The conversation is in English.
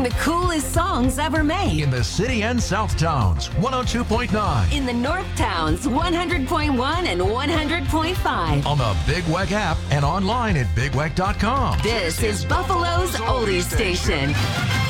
playing the coolest songs ever made. In the city and South Towns, 102.9. In the North Towns, 100.1 and 100.5. On the Big Weck app and online at bigweck.com. This is Buffalo's Oldie Station.